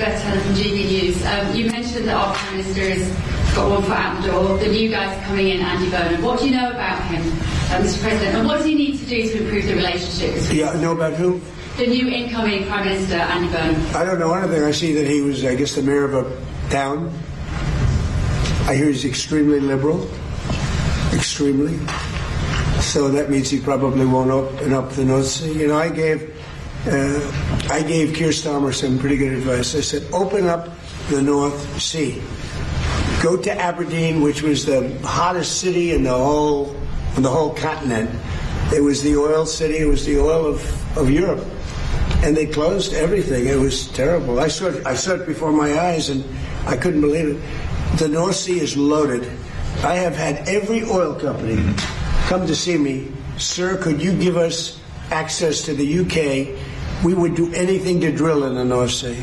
Bertel from GB News. You mentioned that our Prime Minister has got one foot out the door. The new guy's coming in, Andy Burnham. What do you know about him, Mr. President? And what does he need to do to improve the relationship between... Yeah, know about who? The new incoming Prime Minister, Andy Burnham. I don't know anything. I see that he was, I guess, the mayor of a town. I hear he's extremely liberal. Extremely. So that means he probably won't open up the North Sea. You know, I gave Keir Starmer some pretty good advice. I said, open up the North Sea. Go to Aberdeen, which was the hottest city in the whole continent. It was the oil city. It was the oil of Europe. And they closed everything. It was terrible. I saw it before my eyes, and I couldn't believe it. The North Sea is loaded. I have had every oil company come to see me. Sir, could you give us access to the UK? We would do anything to drill in the North Sea.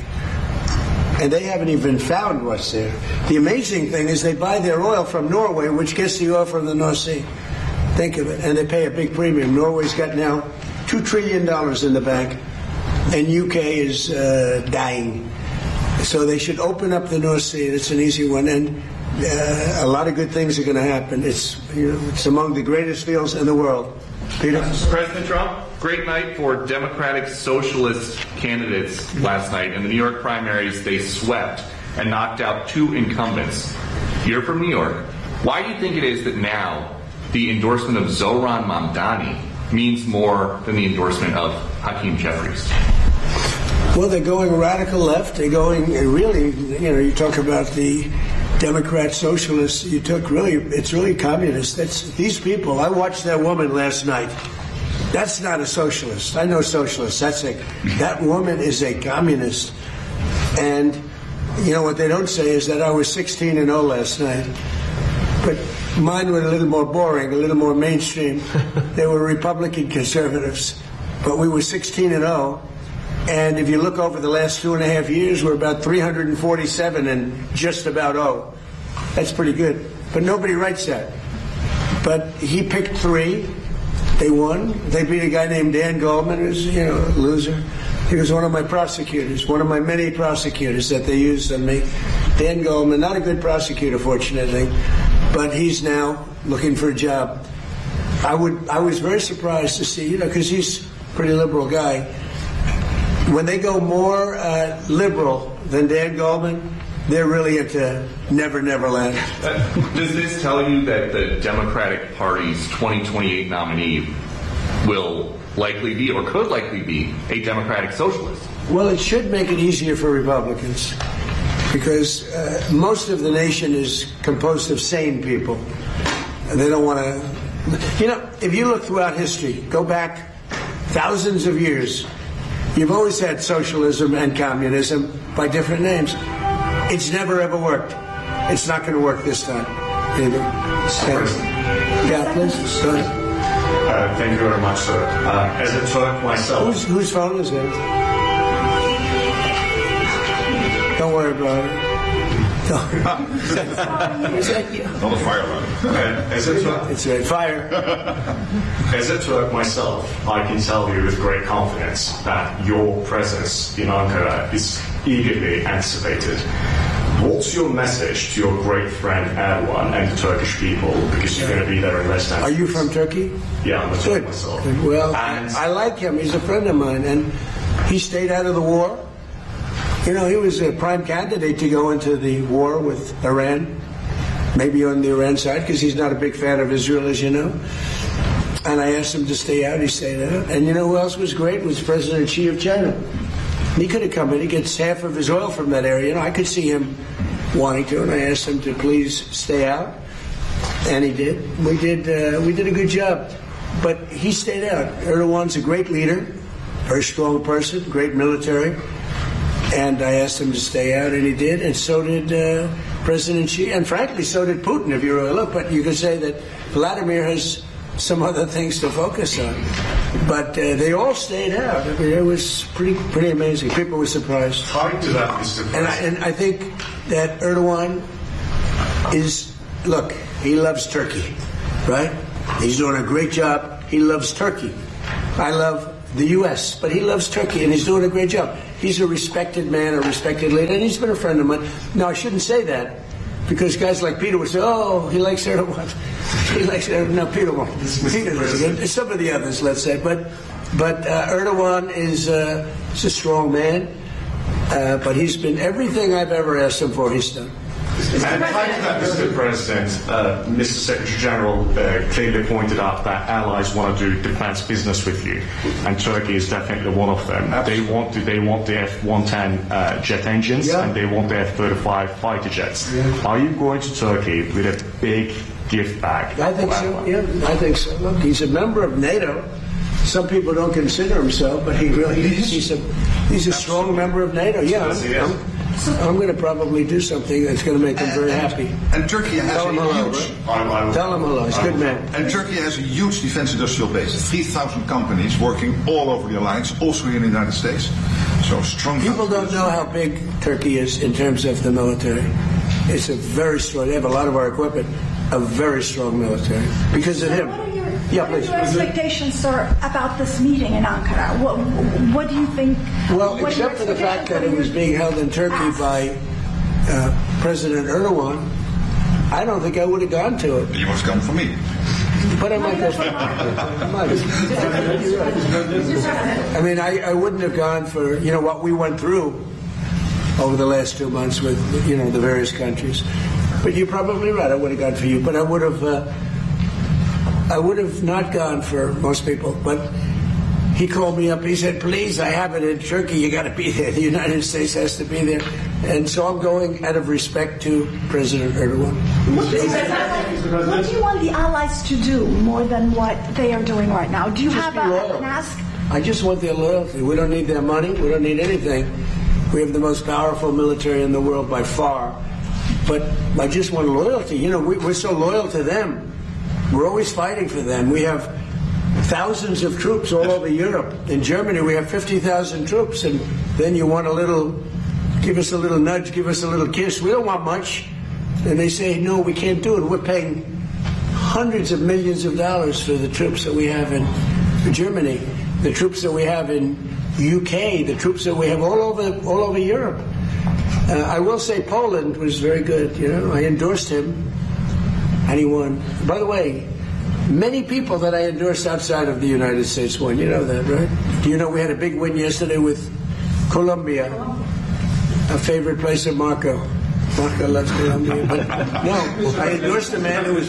And they haven't even found what's there. The amazing thing is they buy their oil from Norway, which gets the oil from the North Sea. Think of it. And they pay a big premium. Norway's got now $2 trillion in the bank, and UK is dying. So they should open up the North Sea. It's an easy one. And a lot of good things are going to happen. It's among the greatest fields in the world. Peter? President Trump, great night for Democratic Socialist candidates last night. In the New York primaries, they swept and knocked out 2 incumbents. You're from New York. Why do you think it is that now the endorsement of Zohran Mamdani means more than the endorsement of Hakeem Jeffries? Well, they're going radical left. They're going really, you talk about the Democrat socialists, it's really communist. These people, I watched that woman last night. That's not a socialist. I know socialists. That woman is a communist. And, what they don't say is that I was 16-0 last night. But mine were a little more boring, a little more mainstream. They were Republican conservatives. But we were 16-0. And if you look over the last 2.5 years, we're about 347 and just about 0. That's pretty good. But nobody writes that. But he picked 3. They won. They beat a guy named Dan Goldman, who's, a loser. He was one of my prosecutors, one of my many prosecutors that they used on me. Dan Goldman, not a good prosecutor, fortunately, but he's now looking for a job. I was very surprised to see, because he's a pretty liberal guy. When they go more liberal than Dan Goldman, they're really into Never Never Land. Does this tell you that the Democratic Party's 2028 nominee will likely be, or could likely be, a Democratic socialist? Well, it should make it easier for Republicans, because most of the nation is composed of sane people. They don't want to... if you look throughout history, go back thousands of years, you've always had socialism and communism by different names. It's never ever worked. It's not going to work this time either. Yeah, please. Go ahead. Thank you very much, sir. As a Turk myself... Whose phone is it? Don't worry about it. Is that you? Not a fire alarm. As a Turk... It's right. Fire. As a Turk myself, I can tell you with great confidence that your presence in Ankara is eagerly anticipated. What's your message to your great friend Erdogan and the Turkish people? Because you're going to be there in less than... Are you from Turkey? Yeah, I'm a Turk myself. Well, I like him. He's a friend of mine, and he stayed out of the war. He was a prime candidate to go into the war with Iran, maybe on the Iran side, because he's not a big fan of Israel, as you know. And I asked him to stay out. He stayed out. And who else was great? Was President Xi of China. He could have come in. He gets half of his oil from that area. I could see him wanting to, and I asked him to please stay out, and he did. We did a good job, but he stayed out. Erdogan's a great leader, very strong person, great military, and I asked him to stay out, and he did, and so did President Xi, and frankly, so did Putin, if you really look. But you could say that Vladimir has some other things to focus on. But they all stayed out. I mean, it was pretty amazing. People were surprised. Tied to that, Mr. President. And I think that Erdogan he loves Turkey, right? He's doing a great job. He loves Turkey. I love the U.S., but he loves Turkey, and he's doing a great job. He's a respected man, a respected leader, and he's been a friend of mine. Now, I shouldn't say that, because guys like Peter would say, oh, he likes Erdogan. He likes Erdogan. No, Peter won't. Peter doesn't. Some of the others, let's say. But Erdogan is a strong man, but he's been everything I've ever asked him for, he's done. And Mr. President, Mr. Secretary General clearly pointed out that allies want to do defense business with you, and Turkey is definitely one of them. Absolutely. They want the F-110 jet engines, and they want the F-35 fighter jets. Are you going to Turkey with a big gift bag? I think so. Yeah, I think so. Look, he's a member of NATO. Some people don't consider him so, but he really is. He's a strong member of NATO. Yeah. I'm going to probably do something that's going to make him very happy. And Turkey has Tell him hello. Tell him hello. He's a good man. And Turkey has a huge defense industrial base. 3,000 companies working all over the alliance, also here in the United States. So strong. People don't know how big Turkey is in terms of the military. It's a very strong. They have a lot of our equipment. A very strong military because of him. What are your expectations, sir, about this meeting in Ankara? What do you think? Well, except for the fact that it was being held in Turkey by President Erdogan, I don't think I would have gone to it. You must come for me. But I might go for I mean, I wouldn't have gone for, what we went through over the last 2 months with, the various countries. But you're probably right. I would have gone for you. But I would have not gone for most people. But he called me up. He said, please, I have it in Turkey. You got to be there. The United States has to be there. And so I'm going out of respect to President Erdogan. What do you want the allies to do more than what they are doing right now? Do you have an ask? I just want their loyalty. We don't need their money. We don't need anything. We have the most powerful military in the world by far. But I just want loyalty. We're so loyal to them. We're always fighting for them. We have thousands of troops all over Europe. In Germany, we have 50,000 troops. And then you want give us a little nudge, give us a little kiss. We don't want much. And they say, no, we can't do it. We're paying hundreds of millions of dollars for the troops that we have in Germany, the troops that we have in UK, the troops that we have all over Europe. I will say Poland was very good. I endorsed him, and he won. By the way, many people that I endorsed outside of the United States won. You know that, right? Do you know we had a big win yesterday with Colombia, a favorite place of Marco. Marco loves Colombia. But no, I endorsed a man who was,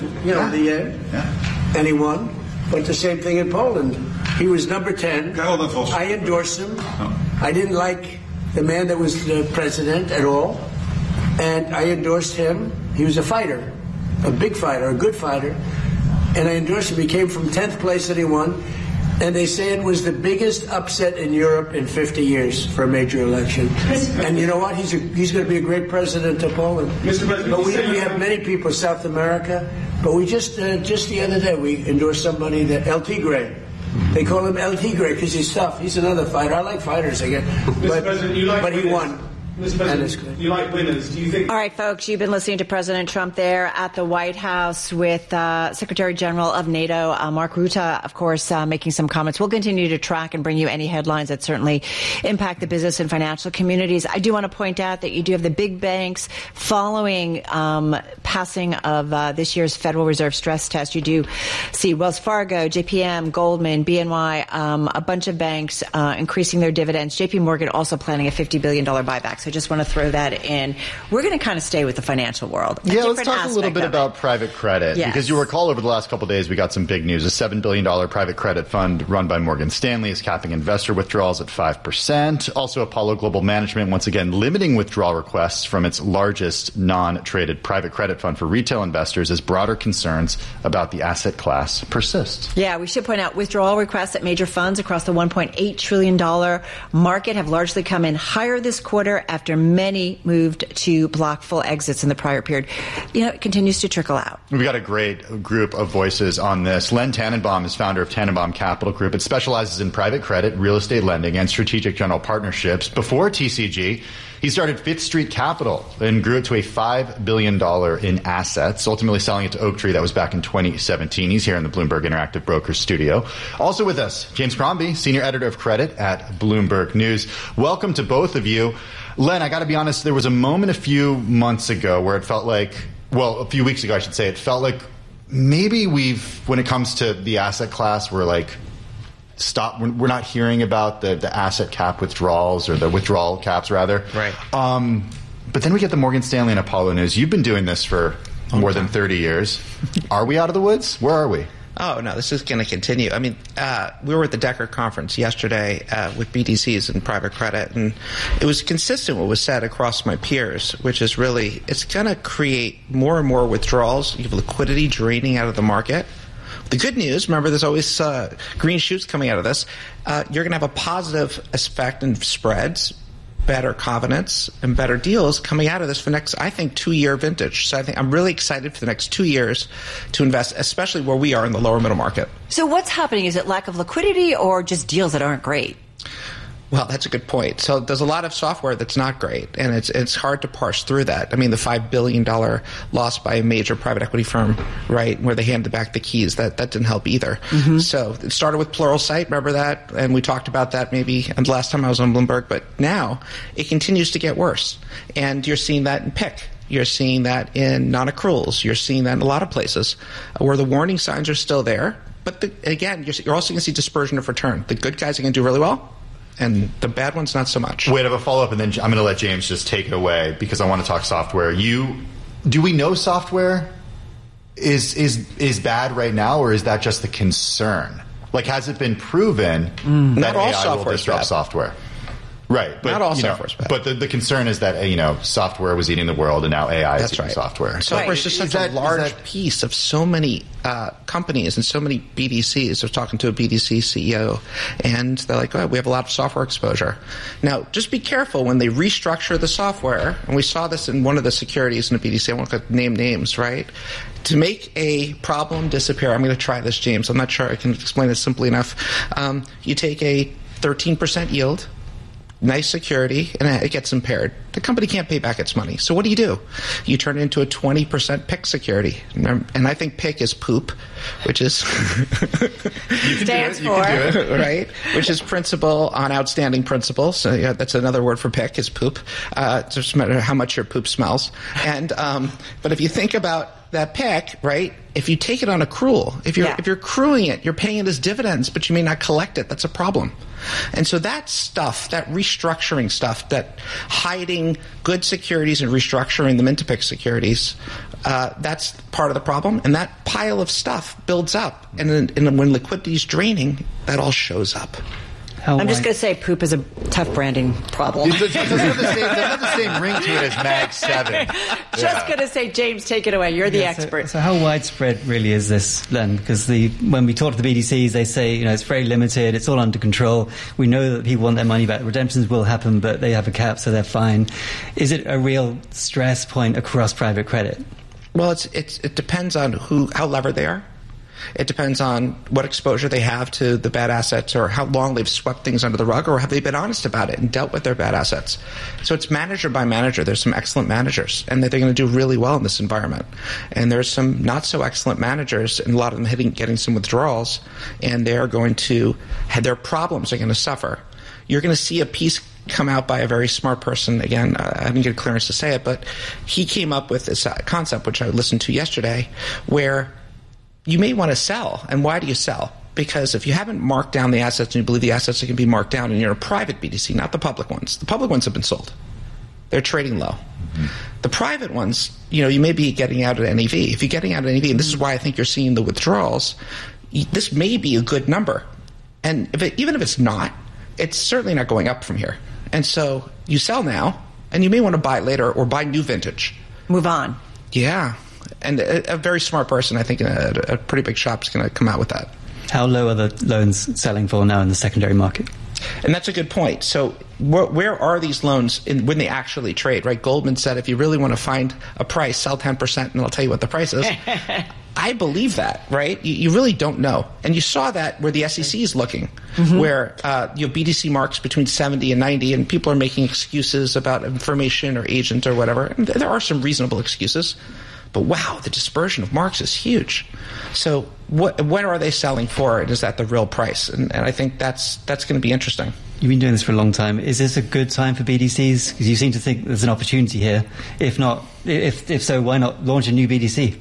and he won. But the same thing in Poland. He was number 10. I endorsed him. I didn't like the man that was the president at all, and I endorsed him. He was a fighter, a big fighter, a good fighter, and I endorsed him. He came from 10th place and he won, and they say it was the biggest upset in Europe in 50 years for a major election. And you know what? He's going to be a great president of Poland. Mr. President, but we have many people, South America, but we just the other day we endorsed somebody, that El Tigre. They call him El Tigre because he's tough. He's another fighter. I like fighters again. But he won. Mr. President, you like winners. Do you think... All right, folks, you've been listening to President Trump there at the White House with Secretary General of NATO, Mark Rutte, of course, making some comments. We'll continue to track and bring you any headlines that certainly impact the business and financial communities. I do want to point out that you do have the big banks following passing of this year's Federal Reserve stress test. You do see Wells Fargo, JPM, Goldman, BNY, a bunch of banks increasing their dividends. JP Morgan also planning a $50 billion buyback. So I just want to throw that in. We're going to kind of stay with the financial world. Yeah, let's talk a little bit about private credit. Yes. Because you recall over the last couple of days, we got some big news. A $7 billion private credit fund run by Morgan Stanley is capping investor withdrawals at 5%. Also, Apollo Global Management, once again, limiting withdrawal requests from its largest non-traded private credit fund for retail investors as broader concerns about the asset class persist. Yeah, we should point out withdrawal requests at major funds across the $1.8 trillion market have largely come in higher this quarter after many moved to block full exits in the prior period. It continues to trickle out. We've got a great group of voices on this. Len Tannenbaum is founder of Tannenbaum Capital Group. It specializes in private credit, real estate lending, and strategic general partnerships. Before TCG, He started Fifth Street Capital and grew it to a $5 billion in assets, ultimately selling it to Oaktree. That was back in 2017. He's here in the Bloomberg Interactive Brokers studio. Also with us, James Crombie, senior editor of credit at Bloomberg News. Welcome to both of you. Len, I got to be honest, there was a moment a few months ago where it felt like, well, a few weeks ago, I should say, it felt like maybe when it comes to the asset class, we're not hearing about the asset cap withdrawals, or the withdrawal caps, rather. Right. But then we get the Morgan Stanley and Apollo news. You've been doing this for more than 30 years. Are we out of the woods? Where are we? Oh, no, this is going to continue. I mean, we were at the Decker conference yesterday with BDCs and private credit, and it was consistent what was said across my peers, which is really, it's going to create more and more withdrawals. You have liquidity draining out of the market. The good news, remember, there's always green shoots coming out of this. You're going to have a positive effect in spreads, better covenants, and better deals coming out of this for next, I think, 2-year vintage. So I think I'm really excited for the next 2 years to invest, especially where we are in the lower middle market. So what's happening? Is it lack of liquidity or just deals that aren't great? Well, that's a good point. So there's a lot of software that's not great, and it's hard to parse through that. I mean, the $5 billion loss by a major private equity firm, right, where they handed back the keys, that didn't help either. Mm-hmm. So it started with Pluralsight, remember that? And we talked about that maybe the last time I was on Bloomberg, but now it continues to get worse. And you're seeing that in PIC. You're seeing that in non-accruals. You're seeing that in a lot of places where the warning signs are still there. But again, you're also going to see dispersion of return. The good guys are going to do really well, and the bad ones, not so much. Wait, I have a follow-up, and then I'm going to let James just take it away because I want to talk software. Do we know software is bad right now, or is that just the concern? Like, has it been proven that AI will disrupt software? Right, but not all software is bad. But the concern is that software was eating the world, and now AI is eating software. Software is just such a large piece of so many companies and so many BDCs. I was talking to a BDC CEO, and they're like, "Oh, we have a lot of software exposure." Now, just be careful when they restructure the software. And we saw this in one of the securities in the BDC. I won't name names, right? To make a problem disappear, I'm going to try this, James. I'm not sure I can explain it simply enough. You take a 13% yield. Nice security, and it gets impaired. The company can't pay back its money. So what do? You turn it into a 20% PIC security. And I think PIC is poop, which is stands for, right? Which is principal on outstanding principal. So yeah, that's another word for PIC is poop. Just matter how much your poop smells. And but if you think about that PIC, right? If you take it on accrual, if you're accruing it, you're paying it as dividends, but you may not collect it. That's a problem. And so that stuff, that restructuring stuff, that hiding good securities and restructuring them into PIC securities, that's part of the problem. And that pile of stuff builds up. And when liquidity is draining, that all shows up. I'm just going to say poop is a tough branding problem. It doesn't have the same ring to it as Mag 7. Just going to say, James, take it away. You're the expert. So how widespread really is this then? Because when we talk to the BDCs, they say, it's very limited, it's all under control. We know that people want their money back. Redemptions will happen, but they have a cap, so they're fine. Is it a real stress point across private credit? Well, it depends on how levered they are. It depends on what exposure they have to the bad assets, or how long they've swept things under the rug, or have they been honest about it and dealt with their bad assets. So it's manager by manager. There's some excellent managers, and they're going to do really well in this environment. And there's some not so excellent managers, and a lot of them getting some withdrawals, and they're going to have their problems are going to suffer. You're going to see a piece come out by a very smart person. Again, I didn't get clearance to say it, but he came up with this concept, which I listened to yesterday, where you may want to sell. And why do you sell? Because if you haven't marked down the assets and you believe the assets can be marked down, and you're a private BDC, not the public ones. The public ones have been sold. They're trading low. Mm-hmm. The private ones, you may be getting out at NAV. If you're getting out at NAV, and this is why I think you're seeing the withdrawals, this may be a good number. And even if it's not, it's certainly not going up from here. And so you sell now, and you may want to buy later or buy new vintage. Move on. Yeah. And a very smart person, I think, in a pretty big shop is going to come out with that. How low are the loans selling for now in the secondary market? And that's a good point. So where are these loans when they actually trade, right? Goldman said if you really want to find a price, sell 10%, and I'll tell you what the price is. I believe that, right? You really don't know. And you saw that where the SEC is looking, where BTC marks between 70 and 90, and people are making excuses about information or agent or whatever. And there are some reasonable excuses. But wow, the dispersion of marks is huge. So what are they selling for, and is that the real price? And I think that's going to be interesting. You've been doing this for a long time. Is this a good time for BDCs? Because you seem to think there's an opportunity here. If not, if so, why not launch a new BDC?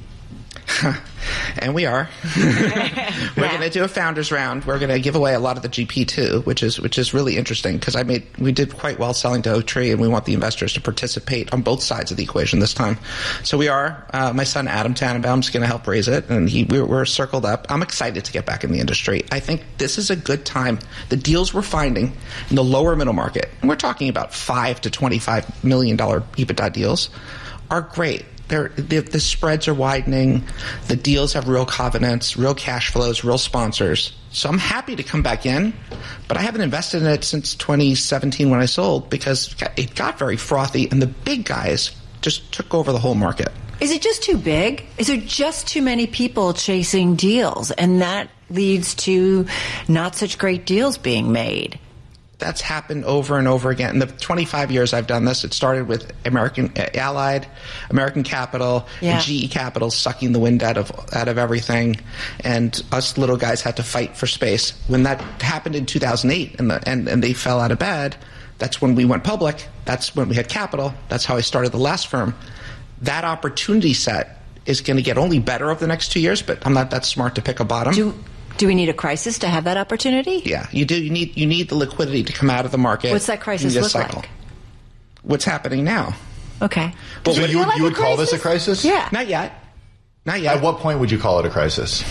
And we are. We're going to do a founders round. We're going to give away a lot of the GP too, which is really interesting because we did quite well selling to Oaktree, and we want the investors to participate on both sides of the equation this time. So we are. My son Adam Tannenbaum is going to help raise it, and we're circled up. I'm excited to get back in the industry. I think this is a good time. The deals we're finding in the lower middle market, and we're talking about $5 to $25 million EBITDA deals, are great. The spreads are widening. The deals have real covenants, real cash flows, real sponsors. So I'm happy to come back in, but I haven't invested in it since 2017 when I sold because it got very frothy, and the big guys just took over the whole market. Is it just too big? Is there just too many people chasing deals, and that leads to not such great deals being made? That's happened over and over again. In the 25 years I've done this, it started with Allied, American Capital, and GE Capital sucking the wind out of everything, and us little guys had to fight for space. When that happened in 2008 and they fell out of bed, that's when we went public. That's when we had capital. That's how I started the last firm. That opportunity set is going to get only better over the next 2 years, but I'm not that smart to pick a bottom. Do we need a crisis to have that opportunity? Yeah, you do. You need the liquidity to come out of the market. What's that crisis look like? What's happening now? Okay. Well, so you would call this a crisis? Yeah. Not yet. At what point would you call it a crisis?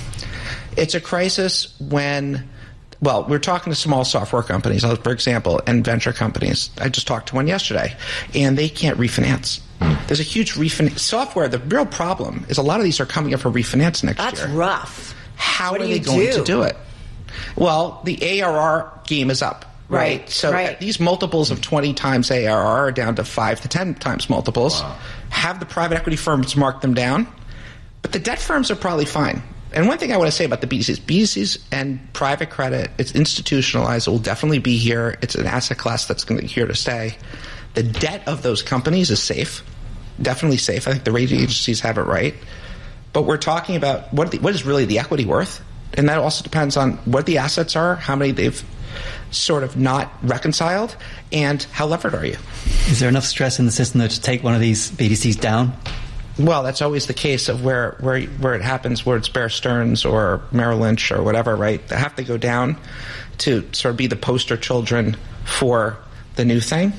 It's a crisis when, we're talking to small software companies, for example, and venture companies. I just talked to one yesterday, and they can't refinance. There's a huge refinance. Software, the real problem is a lot of these are coming up for refinance next year. That's rough. How are they going to do it? Well, the ARR game is up, right? So these multiples of 20 times ARR are down to 5 to 10 times multiples. Wow. Have the private equity firms mark them down, but the debt firms are probably fine. And one thing I want to say about the BDCs and private credit, it's institutionalized. It will definitely be here. It's an asset class that's going to be here to stay. The debt of those companies is safe, definitely safe. I think the rating agencies have it right. But we're talking about what is really the equity worth, and that also depends on what the assets are, how many they've sort of not reconciled, and how levered are you. Is there enough stress in the system, though, to take one of these BDCs down? Well, that's always the case of where it happens, where it's Bear Stearns or Merrill Lynch or whatever, right? They have to go down to sort of be the poster children for the new thing.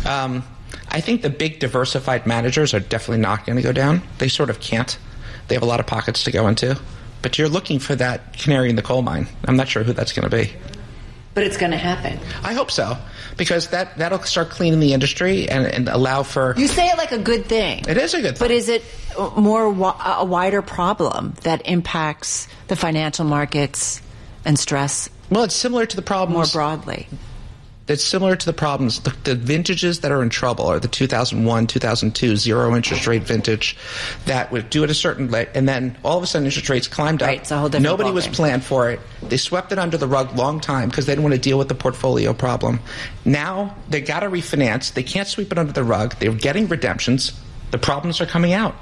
I think the big diversified managers are definitely not going to go down. They sort of can't. They have a lot of pockets to go into. But you're looking for that canary in the coal mine. I'm not sure who that's going to be. But it's going to happen. I hope so, because that'll start cleaning the industry and allow for... You say it like a good thing. It is a good thing. But is it a wider problem that impacts the financial markets and stress? Well, it's similar to the problems... More broadly. It's similar to the problems. The vintages that are in trouble are the 2001, 2002 zero interest rate vintage that would do it a certain way, and then all of a sudden interest rates climbed up. Right, it's a whole different Nobody was planned for it. They swept it under the rug long time because they didn't want to deal with the portfolio problem. Now they got to refinance. They can't sweep it under the rug. They're getting redemptions. The problems are coming out.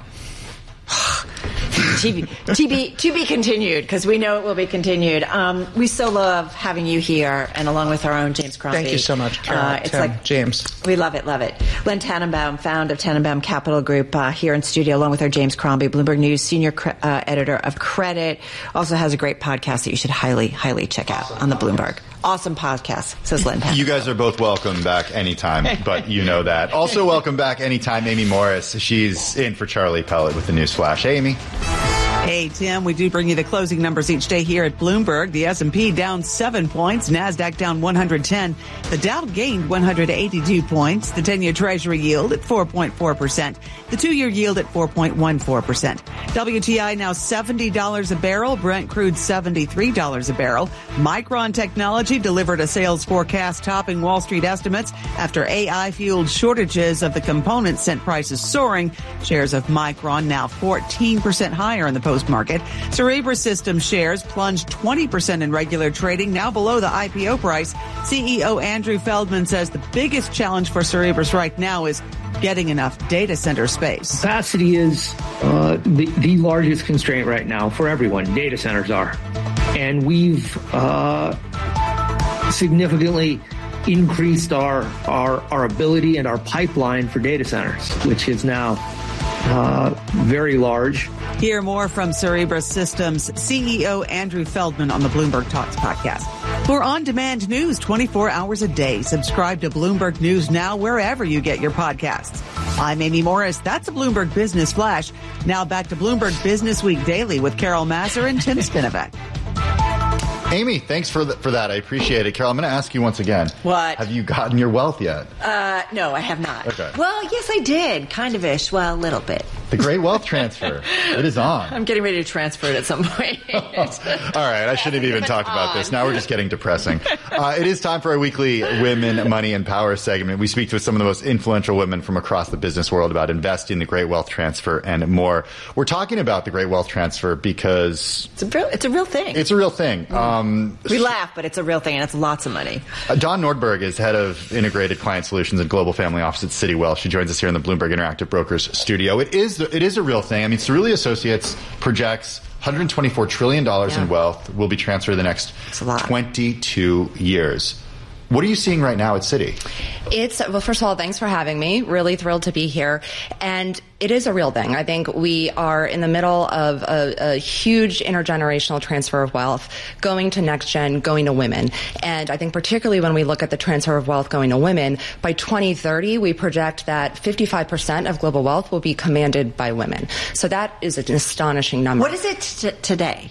To be continued, because we know it will be continued. We so love having you here, and along with our own James Crombie. Thank you so much, Carol, Tim, James. We love it. Len Tannenbaum, founder of Tannenbaum Capital Group, here in studio, along with our James Crombie, Bloomberg News senior editor of credit. Also has a great podcast that you should highly, highly check out on the Bloomberg. Awesome podcast, says Len Tannenbaum. You guys are both welcome back anytime, but you know that. Also welcome back anytime, Amy Morris. She's in for Charlie Pellet with the news flash. Hey, Amy. Hey, Tim, we do bring you the closing numbers each day here at Bloomberg. The S&P down 7 points, NASDAQ down 110. The Dow gained 182 points. The 10-year Treasury yield at 4.4%. The 2-year yield at 4.14%. WTI now $70 a barrel. Brent crude $73 a barrel. Micron Technology delivered a sales forecast topping Wall Street estimates after AI-fueled shortages of the components sent prices soaring. Shares of Micron now 14% higher in the post-market. Cerebras Systems shares plunged 20% in regular trading, now below the IPO price. CEO Andrew Feldman says the biggest challenge for Cerebras right now is getting enough data center space. Capacity is the largest constraint right now for everyone. Data centers are. And we've significantly increased our ability and our pipeline for data centers, which is now very large. Hear more from Cerebras Systems CEO Andrew Feldman on the Bloomberg Talks podcast. For on-demand news 24 hours a day, subscribe to Bloomberg News Now wherever you get your podcasts. I'm Amy Morris. That's a Bloomberg Business Flash. Now back to Bloomberg Business Week Daily with Carol Massar and Tim Spinovak. Amy, thanks for that. I appreciate it. Carol, I'm going to ask you once again. What? Have you gotten your wealth yet? No, I have not. Okay. Well, yes, I did. Kind of-ish. Well, a little bit. The Great Wealth Transfer. It is on. I'm getting ready to transfer it at some point. All right. I shouldn't have even talked about this. Now we're just getting depressing. It is time for our weekly Women, Money, and Power segment. We speak to some of the most influential women from across the business world about investing, the Great Wealth Transfer, and more. We're talking about the Great Wealth Transfer because it's a real thing. It's a real thing. We laugh, but it's a real thing, and it's lots of money. Dawn Nordberg is head of Integrated Client Solutions and Global Family Office at Citi Wealth. She joins us here in the Bloomberg Interactive Brokers studio. It is a real thing. I mean, Cerulli Associates projects $124 trillion in wealth will be transferred in the next 22 years. What are you seeing right now at Citi? Well, first of all, thanks for having me. Really thrilled to be here. And it is a real thing. I think we are in the middle of a huge intergenerational transfer of wealth going to next gen, going to women. And I think particularly when we look at the transfer of wealth going to women, by 2030, we project that 55% of global wealth will be commanded by women. So that is an astonishing number. What is it today?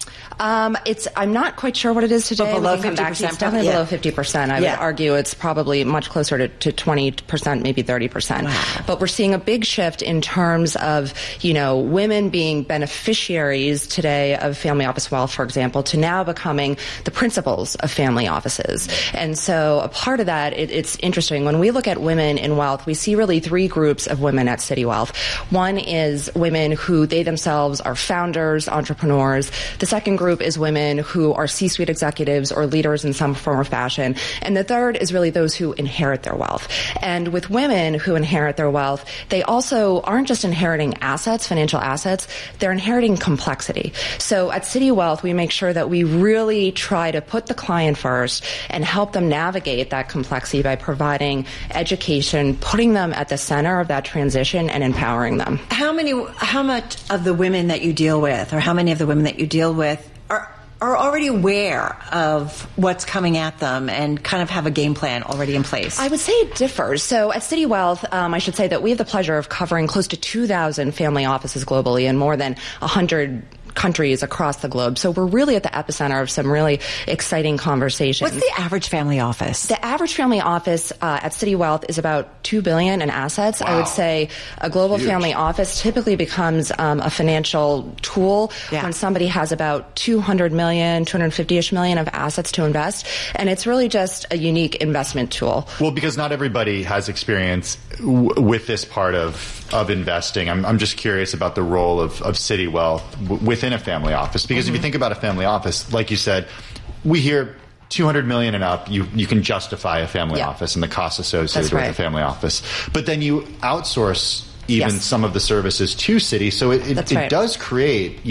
I'm not quite sure what it is today. But below 50%. It's definitely below 50%. I would argue it's probably much closer to 20%, maybe 30%. Wow. But we're seeing a big shift in terms of, women being beneficiaries today of family office wealth, for example, to now becoming the principals of family offices. And so a part of that, it's interesting. When we look at women in wealth, we see really three groups of women at Citi Wealth. One is women who they themselves are founders, entrepreneurs. The second group is women who are C-suite executives or leaders in some form or fashion. And the third is really those who inherit their wealth. And with women who inherit their wealth, they also aren't just inheriting assets, financial assets, they're inheriting complexity. So at Citi Wealth, we make sure that we really try to put the client first and help them navigate that complexity by providing education, putting them at the center of that transition and empowering them. How much of the women that you deal with, or how many of the women that you deal with are already aware of what's coming at them and kind of have a game plan already in place? I would say it differs. So at Citi Wealth, I should say that we have the pleasure of covering close to 2,000 family offices globally and more than 100 countries across the globe. So we're really at the epicenter of some really exciting conversations. What's the average family office? The average family office at Citi Wealth is about $2 billion in assets. Wow. I would say a global family office typically becomes a financial tool when somebody has about $200 million, $250-ish million of assets to invest. And it's really just a unique investment tool. Well, because not everybody has experience with this part of investing. I'm just curious about the role of Citi Wealth within a family office, because if you think about a family office, like you said, we hear 200 million and up, you can justify a family office and the costs associated with a family office. But then you outsource even some of the services to Citi, so it does create,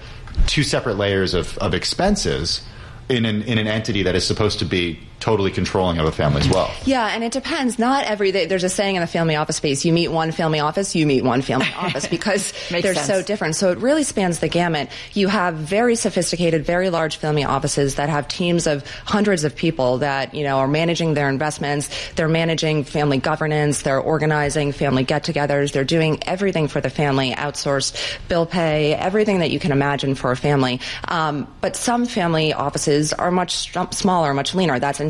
two separate layers of expenses in an entity that is supposed to be totally controlling of a family's wealth. Yeah, and it depends. Not there's a saying in the family office space, you meet one family office, because they're so different. So it really spans the gamut. You have very sophisticated, very large family offices that have teams of hundreds of people that, are managing their investments, they're managing family governance, they're organizing family get-togethers, they're doing everything for the family, outsourced bill pay, everything that you can imagine for a family. But some family offices are much smaller, much leaner. That's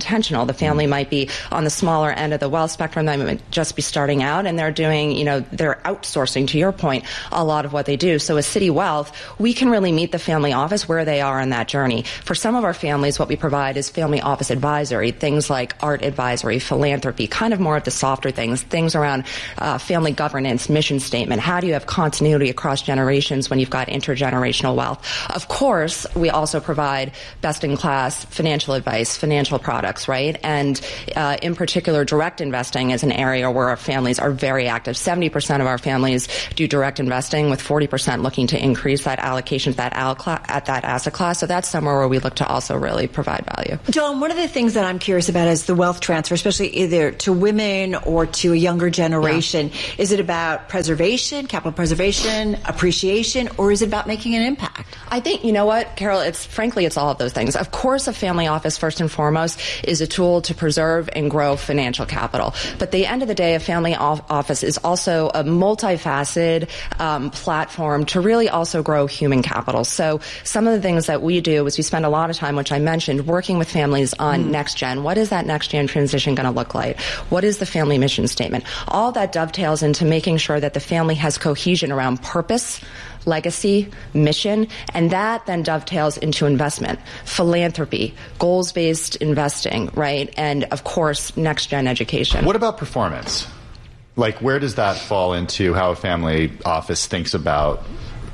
intentional. The family might be on the smaller end of the wealth spectrum. They might just be starting out, and they're doing, they're outsourcing, to your point, a lot of what they do. So as Citi Wealth, we can really meet the family office where they are in that journey. For some of our families, what we provide is family office advisory, things like art advisory, philanthropy, kind of more of the softer things around family governance, mission statement. How do you have continuity across generations when you've got intergenerational wealth? Of course, we also provide best-in-class financial advice, financial products, right? And in particular, direct investing is an area where our families are very active. 70% of our families do direct investing, with 40% looking to increase that allocation to that asset class. So that's somewhere where we look to also really provide value. Dawn, one of the things that I'm curious about is the wealth transfer, especially either to women or to a younger generation. Yeah. Is it about preservation, capital preservation, appreciation, or is it about making an impact? I think, you know what, Carol, it's all of those things. Of course, a family office, first and foremost, is a tool to preserve and grow financial capital. But at the end of the day, a family office is also a multifaceted platform to really also grow human capital. So some of the things that we do is we spend a lot of time, which I mentioned, working with families on next gen. What is that next gen transition going to look like? What is the family mission statement? All that dovetails into making sure that the family has cohesion around purpose, legacy, mission, and that then dovetails into investment, philanthropy, goals-based investing, right? And of course, next-gen education. What about performance? Like, where does that fall into how a family office thinks about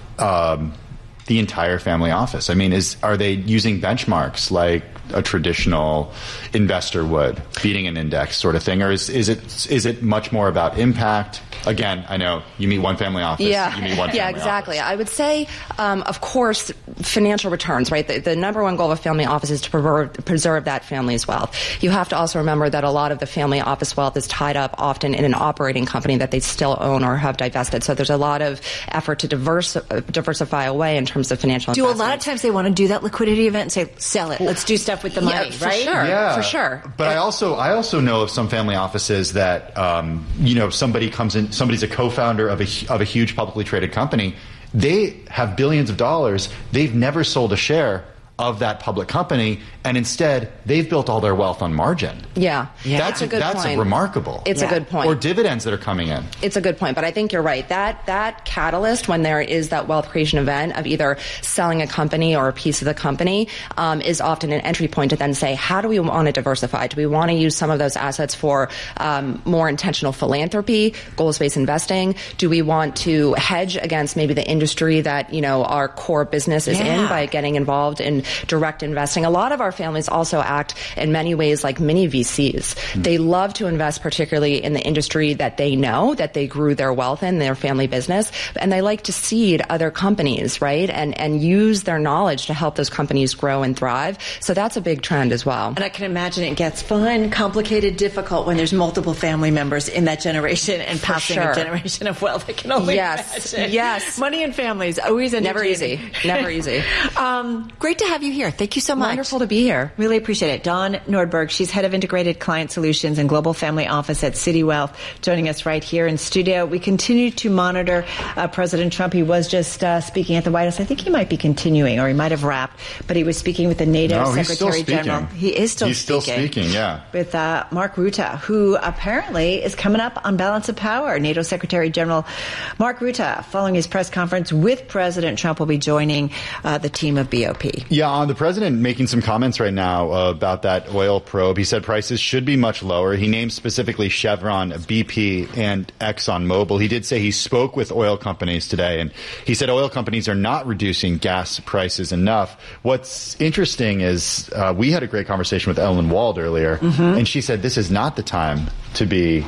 the entire family office? I mean, are they using benchmarks like a traditional investor would, beating an index sort of thing, or is it much more about impact? Again, I know you meet one family office. Yeah, you meet one family exactly. Office. I would say, of course, financial returns, right? The number one goal of a family office is to preserve that family's wealth. You have to also remember that a lot of the family office wealth is tied up often in an operating company that they still own or have divested. So there's a lot of effort to diversify away in terms of financial investment. Do a lot of times they want to do that liquidity event and say, sell it, let's do stuff with the money, for right? Sure. Yeah, for sure. But I also know of some family offices that somebody comes in, somebody's a co-founder of a huge publicly traded company. They have billions of dollars. They've never sold a share of that public company, and instead they've built all their wealth on margin. Yeah. That's a good point. That's remarkable. It's a good point. Or dividends that are coming in. It's a good point, but I think you're right. That catalyst, when there is that wealth creation event of either selling a company or a piece of the company, is often an entry point to then say, how do we want to diversify? Do we want to use some of those assets for more intentional philanthropy, goals-based investing? Do we want to hedge against maybe the industry that our core business is in by getting involved in direct investing? A lot of our families also act in many ways like mini VCs. They love to invest particularly in the industry that they know, that they grew their wealth in, their family business, and they like to seed other companies, right? And use their knowledge to help those companies grow and thrive. So that's a big trend as well. And I can imagine it gets fun, complicated, difficult when there's multiple family members in that generation and passing a generation of wealth. I can only imagine. Yes. Money and families, always entertaining. Never easy. Great to have you here. Thank you so much. Wonderful to be here. Really appreciate it. Dawn Nordberg, she's head of integrated client solutions and global family office at Citi Wealth, joining us right here in studio. We continue to monitor President Trump. He was just speaking at the White House. I think he might be continuing, or he might have wrapped, but he was speaking with the NATO Secretary General. He is still speaking. He's still speaking, yeah. With Mark Rutte, who apparently is coming up on balance of power. NATO Secretary General Mark Rutte, following his press conference with President Trump, will be joining the team of BOP. Yeah, the president making some comments right now about that oil probe. He said prices should be much lower. He named specifically Chevron, BP, and ExxonMobil. He did say he spoke with oil companies today, and he said oil companies are not reducing gas prices enough. What's interesting is we had a great conversation with Ellen Wald earlier, and she said this is not the time to be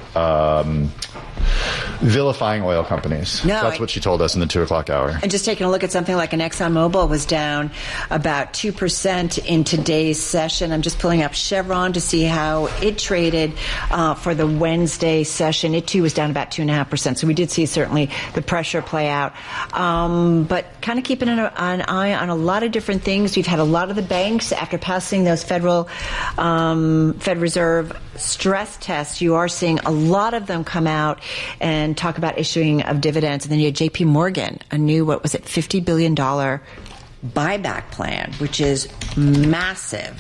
vilifying oil companies. No, that's what she told us in the 2 o'clock hour. And just taking a look at something like an ExxonMobil was down about 2% in today's session. I'm just pulling up Chevron to see how it traded for the Wednesday session. It too was down about 2.5%. So we did see certainly the pressure play out. But kind of keeping an eye on a lot of different things. We've had a lot of the banks, after passing those Fed Reserve stress tests, you are seeing a lot of them come out and talk about issuing of dividends. And then you had JP Morgan, a new, $50 billion buyback plan, which is massive.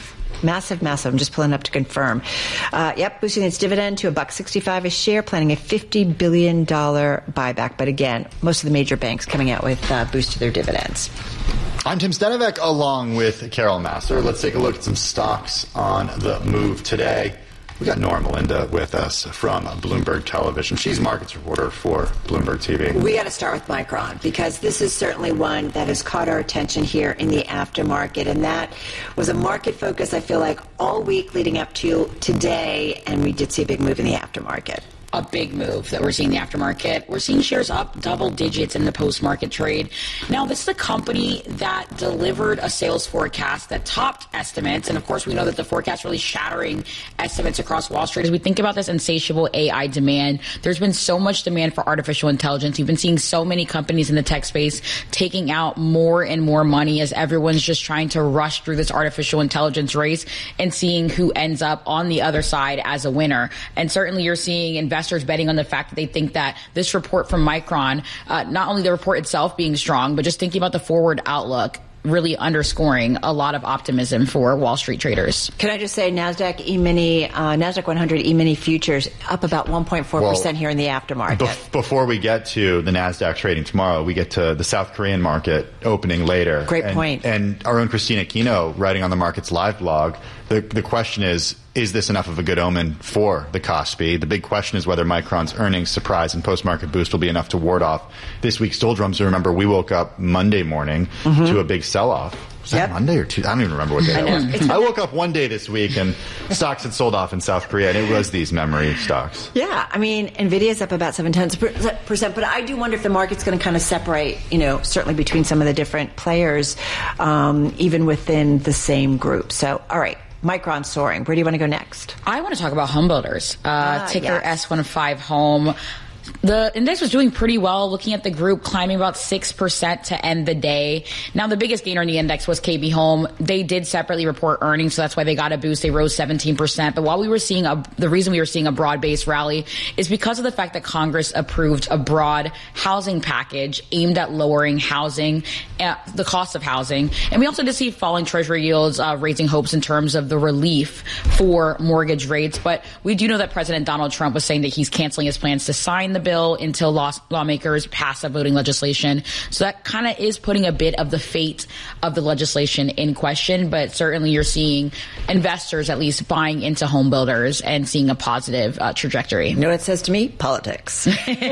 Massive. I'm just pulling up to confirm. Boosting its dividend to $1.65 a share, planning a $50 billion buyback. But again, most of the major banks coming out with boost to their dividends. I'm Tim Stenovec along with Carol Massar. Let's take a look at some stocks on the move today. We got Nora Melinda with us from Bloomberg Television. She's markets reporter for Bloomberg TV. We got to start with Micron because this is certainly one that has caught our attention here in the aftermarket, and that was a market focus, I feel like, all week leading up to today, and we did see a big move in the aftermarket. A big move that we're seeing in the aftermarket. We're seeing shares up double digits in the post-market trade. Now, this is a company that delivered a sales forecast that topped estimates. And, of course, we know that the forecast really shattering estimates across Wall Street. As we think about this insatiable AI demand, there's been so much demand for artificial intelligence. We've been seeing so many companies in the tech space taking out more and more money as everyone's just trying to rush through this artificial intelligence race and seeing who ends up on the other side as a winner. And certainly you're seeing investors betting on the fact that they think that this report from Micron, not only the report itself being strong, but just thinking about the forward outlook, really underscoring a lot of optimism for Wall Street traders. Can I just say NASDAQ E-mini, NASDAQ 100 E-mini futures up about 1.4% here in the aftermarket. Before we get to the NASDAQ trading tomorrow, we get to the South Korean market opening later. Great point. And our own Christina Aquino writing on the Markets Live blog, the question is this enough of a good omen for the Kospi? The big question is whether Micron's earnings surprise and post-market boost will be enough to ward off this week's doldrums. Remember, we woke up Monday morning to a big sell-off. Was that Monday or Tuesday? I don't even remember what day it was. I woke up one day this week and stocks had sold off in South Korea, and it was these memory stocks. Yeah, I mean, NVIDIA's up about 0.7%, but I do wonder if the market's going to kind of separate, certainly between some of the different players, even within the same group. So, all right. Micron soaring. Where do you want to go next? I want to talk about home builders. Ticker S15 Home. The index was doing pretty well, looking at the group climbing about 6% to end the day. Now, the biggest gainer in the index was KB Home. They did separately report earnings, so that's why they got a boost. They rose 17%. But while we were seeing the reason we were seeing a broad-based rally is because of the fact that Congress approved a broad housing package aimed at lowering housing, the cost of housing. And we also did see falling Treasury yields, raising hopes in terms of the relief for mortgage rates. But we do know that President Donald Trump was saying that he's canceling his plans to sign the bill until lawmakers pass a voting legislation. So that kind of is putting a bit of the fate of the legislation in question. But certainly you're seeing investors at least buying into home builders and seeing a positive trajectory. You know what it says to me? Politics.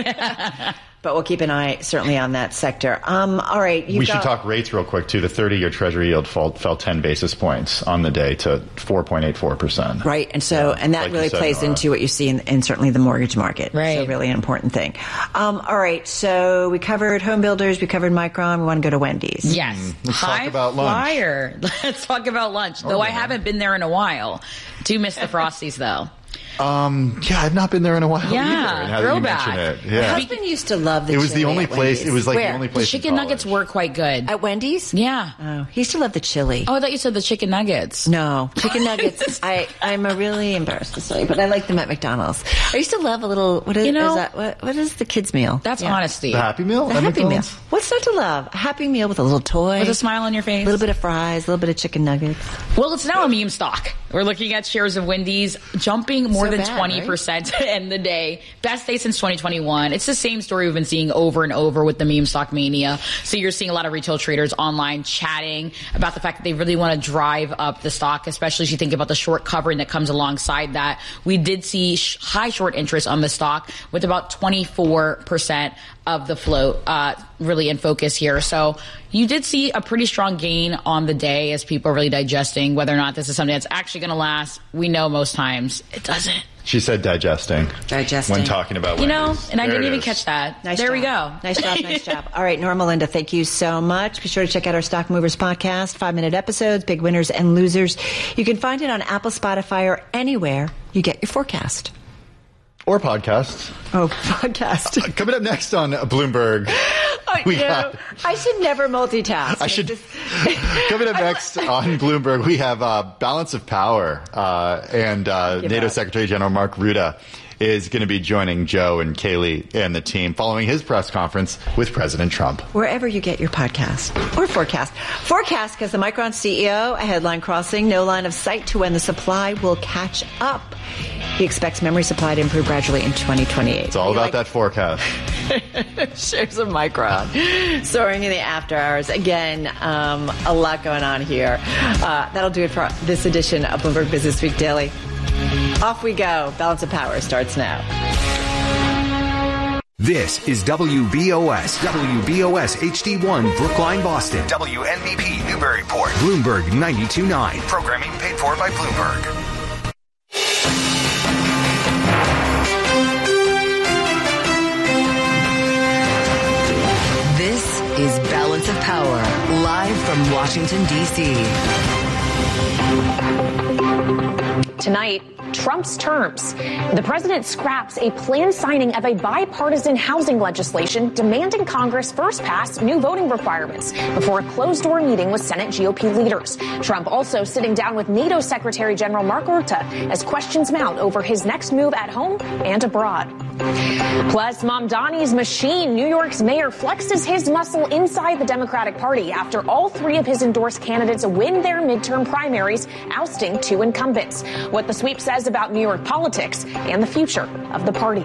But we'll keep an eye certainly on that sector. All right. We should talk rates real quick, too. The 30-year Treasury yield fell 10 basis points on the day to 4.84%. Right. And so, and that really plays into what you see in certainly the mortgage market. Right. So really an important thing. All right. So we covered home builders. We covered Micron. We want to go to Wendy's. Yes. Let's talk about lunch. Flyer. Let's talk about lunch. Though I haven't been there in a while. Do miss the Frosties, though. I've not been there in a while either. Throwback. My husband used to love the chili. It was the only place. It was like the only place. The chicken nuggets were quite good. At Wendy's? Yeah. Oh, he used to love the chili. Oh, I thought you said the chicken nuggets. No, chicken nuggets. I'm really embarrassed to say, but I like them at McDonald's. I used to love a little. What is the kids' meal? That's honesty. The Happy Meal. The Happy Meal. What's not to love? A Happy Meal with a little toy, with a smile on your face, a little bit of fries, a little bit of chicken nuggets. Well, it's now a meme stock. We're looking at shares of Wendy's jumping more than 20% to end the day. Best day since 2021. It's the same story we've been seeing over and over with the meme stock mania. So you're seeing a lot of retail traders online chatting about the fact that they really want to drive up the stock, especially as you think about the short covering that comes alongside that. We did see high short interest on the stock with about 24% of the float really in focus here. So you did see a pretty strong gain on the day as people are really digesting whether or not this is something that's actually going to last. We know most times it doesn't. She said digesting. When talking about Wendy's. And I didn't even catch that. Nice there job. We go. Nice job. All right, Nora Melinda, thank you so much. Be sure to check out our Stock Movers podcast, 5-minute episodes, big winners and losers. You can find it on Apple, Spotify, or anywhere you get your forecast. Or podcasts. Oh, podcast. Coming up next on Bloomberg. I should never multitask. Coming up next on Bloomberg, we have Balance of Power and NATO Secretary General Mark Rutte is going to be joining Joe and Kaylee and the team following his press conference with President Trump. Wherever you get your podcast or forecast. Forecast because the Micron CEO, a headline crossing, no line of sight to when the supply will catch up. He expects memory supply to improve gradually in 2028. It's all about that forecast. Shares of Micron soaring in the after hours. Again, a lot going on here. That'll do it for this edition of Bloomberg Business Week Daily. Off we go. Balance of Power starts now. This is WBOS HD1 Brookline, Boston. WNBP Newburyport. Bloomberg 92.9. Programming paid for by Bloomberg. This is Balance of Power, live from Washington, D.C. Tonight, Trump's terms. The president scraps a planned signing of a bipartisan housing legislation demanding Congress first pass new voting requirements before a closed-door meeting with Senate GOP leaders. Trump also sitting down with NATO Secretary General Mark Rutte as questions mount over his next move at home and abroad. Plus, Mamdani's machine. New York's mayor flexes his muscle inside the Democratic Party after all three of his endorsed candidates win their midterm primaries, ousting two incumbents. What the sweep says about New York politics and the future of the party.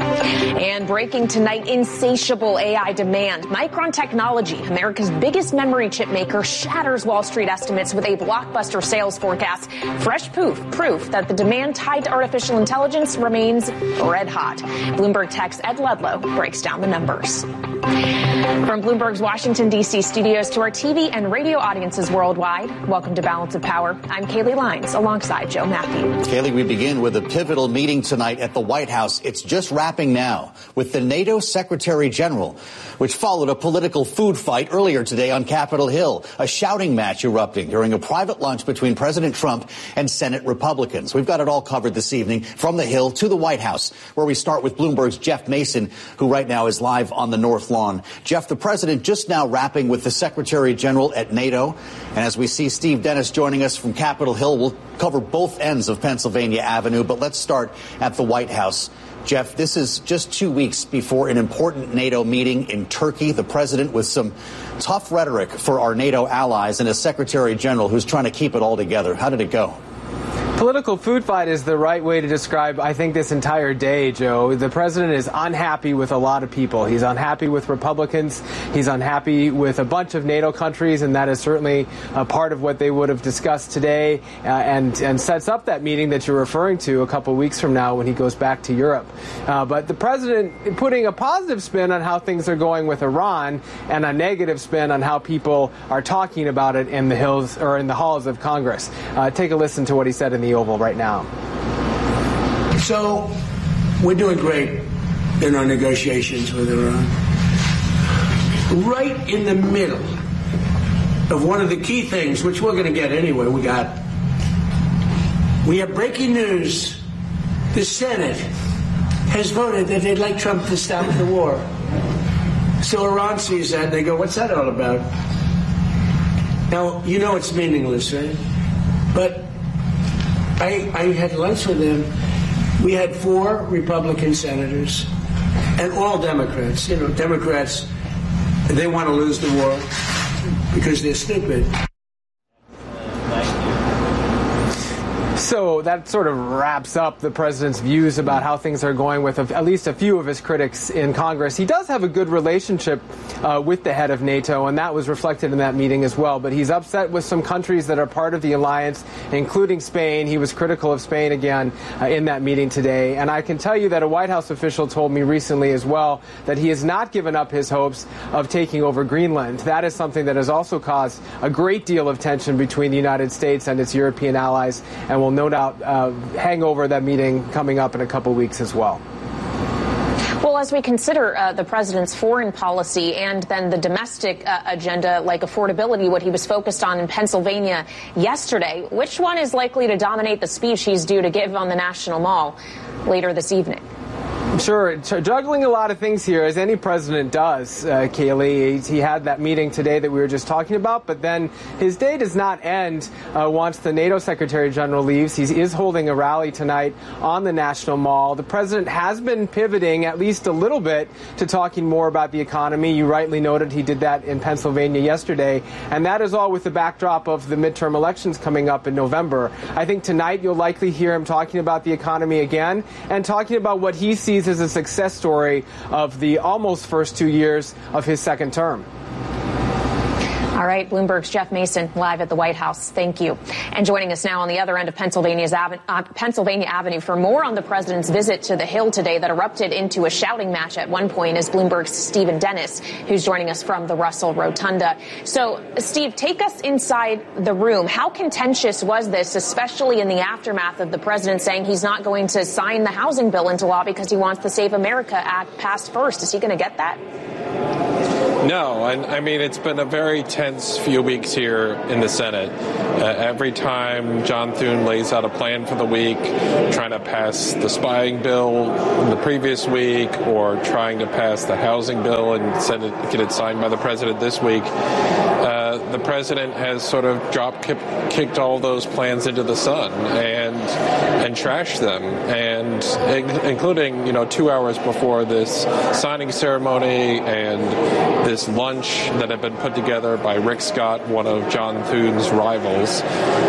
And breaking tonight, insatiable AI demand. Micron Technology, America's biggest memory chip maker, shatters Wall Street estimates with a blockbuster sales forecast. Fresh proof that the demand tied to artificial intelligence remains red hot. Bloomberg Tech's Ed Ludlow breaks down the numbers. From Bloomberg's Washington, D.C. studios to our TV and radio audiences worldwide, welcome to Balance of Power. I'm Kaylee Lyons alongside Joe Matthew. Kaylee, we begin with a pivotal meeting tonight at the White House. It's just wrapping now with the NATO Secretary General, which followed a political food fight earlier today on Capitol Hill, a shouting match erupting during a private lunch between President Trump and Senate Republicans. We've got it all covered this evening from the Hill to the White House, where we start with Bloomberg's Jeff Mason, who right now is live on the North Lawn. Jeff, the president just now wrapping with the Secretary General at NATO. And as we see Steve Dennis joining us from Capitol Hill, we'll cover both ends of Pennsylvania Avenue. But let's start at the White House. Jeff, this is just 2 weeks before an important NATO meeting in Turkey. The president with some tough rhetoric for our NATO allies and a Secretary General who's trying to keep it all together. How did it go? Political food fight is the right way to describe, I think, this entire day, Joe. The president is unhappy with a lot of people. He's unhappy with Republicans. He's unhappy with a bunch of NATO countries, and that is certainly a part of what they would have discussed today and sets up that meeting that you're referring to a couple weeks from now when he goes back to Europe. But the president putting a positive spin on how things are going with Iran and a negative spin on how people are talking about it in the hills or in the halls of Congress. Take a listen to what he said in the Oval right now. So we're doing great in our negotiations with Iran. Right in the middle of one of the key things, which we're going to get anyway, we have breaking news. The Senate has voted that they'd like Trump to stop the war. So Iran sees that and they go, what's that all about? Now, you know it's meaningless, right? But I had lunch with them. We had 4 Republican senators and all Democrats. You know, Democrats, they want to lose the war because they're stupid. So that sort of wraps up the president's views about how things are going with at least a few of his critics in Congress. He does have a good relationship with the head of NATO, and that was reflected in that meeting as well. But he's upset with some countries that are part of the alliance, including Spain. He was critical of Spain again in that meeting today. And I can tell you that a White House official told me recently as well that he has not given up his hopes of taking over Greenland. That is something that has also caused a great deal of tension between the United States and its European allies, and will no doubt hang over that meeting coming up in a couple weeks as well. Well, as we consider the president's foreign policy and then the domestic agenda like affordability, what he was focused on in Pennsylvania yesterday, which one is likely to dominate the speech he's due to give on the National Mall later this evening? Sure, juggling a lot of things here, as any president does, Kaylee. He had that meeting today that we were just talking about, but then his day does not end once the NATO Secretary General leaves. He is holding a rally tonight on the National Mall. The president has been pivoting at least a little bit to talking more about the economy. You rightly noted he did that in Pennsylvania yesterday, and that is all with the backdrop of the midterm elections coming up in November. I think tonight you'll likely hear him talking about the economy again and talking about what he sees as a success story of the almost first 2 years of his second term. All right, Bloomberg's Jeff Mason live at the White House. Thank you. And joining us now on the other end of Pennsylvania Avenue for more on the president's visit to the Hill today that erupted into a shouting match at one point is Bloomberg's Stephen Dennis, who's joining us from the Russell Rotunda. So, Steve, take us inside the room. How contentious was this, especially in the aftermath of the president saying he's not going to sign the housing bill into law because he wants the Save America Act passed first? Is he going to get that? No, and I mean, it's been a very tense few weeks here in the Senate. Every time John Thune lays out a plan for the week, trying to pass the spying bill the previous week or trying to pass the housing bill and get it signed by the president this week, the president has sort of kicked all those plans into the sun and trashed them, and including 2 hours before this signing ceremony and this lunch that had been put together by Rick Scott, one of John Thune's rivals.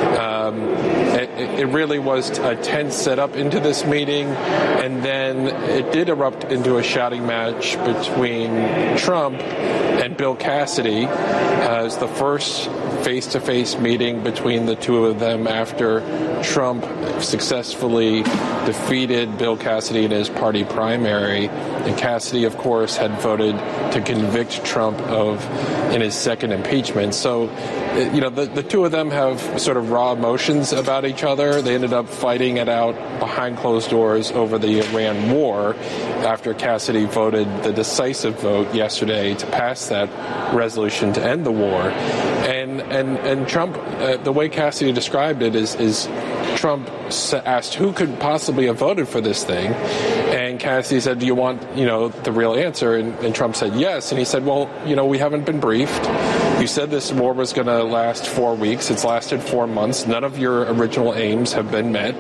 It really was a tense setup into this meeting, and then it did erupt into a shouting match between Trump and Bill Cassidy as the first face-to-face meeting between the two of them after Trump successfully defeated Bill Cassidy in his party primary. And Cassidy, of course, had voted to convict Trump in his second impeachment. So, the two of them have sort of raw emotions about each other. They ended up fighting it out behind closed doors over the Iran war after Cassidy voted the decisive vote yesterday to pass that resolution to end the war. And Trump, the way Cassidy described it is Trump asked who could possibly have voted for this thing, and Cassidy said, do you want, the real answer? And Trump said yes, and he said, well, we haven't been briefed. You said this war was going to last 4 weeks. It's lasted 4 months. None of your original aims have been met,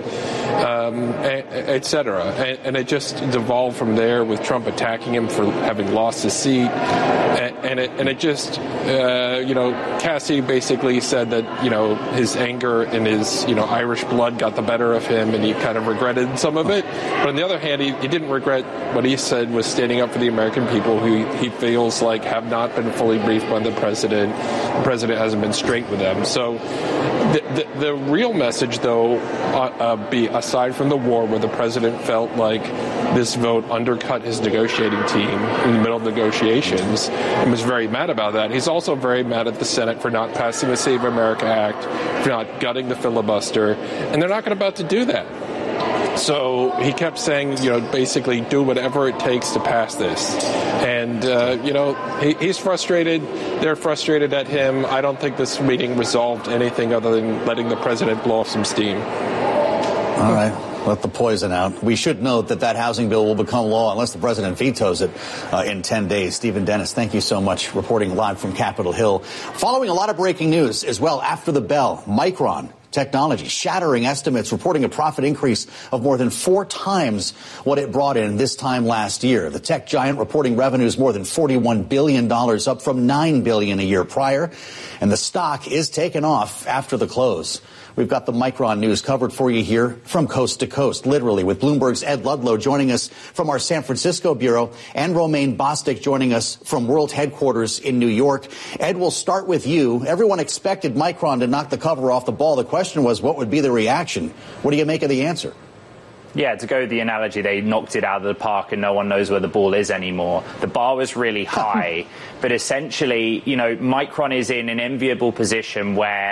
et cetera. And it just devolved from there with Trump attacking him for having lost his seat. And it just, Cassidy basically said that, his anger and his, Irish blood got the better of him, and he kind of regretted some of it. But on the other hand, he didn't regret what he said was standing up for the American people who he feels like have not been fully briefed by the president. The president hasn't been straight with them. So the real message, though, aside from the war, where the president felt like this vote undercut his negotiating team in the middle of negotiations and was very mad about that, he's also very mad at the Senate for not passing the Save America Act, for not gutting the filibuster, and they're not about to do that. So he kept saying, basically do whatever it takes to pass this. And, he's frustrated. They're frustrated at him. I don't think this meeting resolved anything other than letting the president blow off some steam. All right. Let the poison out. We should note that housing bill will become law unless the president vetoes it in 10 days. Stephen Dennis, thank you so much, reporting live from Capitol Hill. Following a lot of breaking news as well after the bell, Micron Technology shattering estimates, reporting a profit increase of more than 4 times what it brought in this time last year. The tech giant reporting revenues more than $41 billion, up from $9 billion a year prior. And the stock is taken off after the close. We've got the Micron news covered for you here from coast to coast, literally, with Bloomberg's Ed Ludlow joining us from our San Francisco bureau and Romaine Bostick joining us from world headquarters in New York. Ed, we'll start with you. Everyone expected Micron to knock the cover off the ball. The question was, what would be the reaction? What do you make of the answer? Yeah, to go with the analogy, they knocked it out of the park and no one knows where the ball is anymore. The bar was really high, but essentially, Micron is in an enviable position where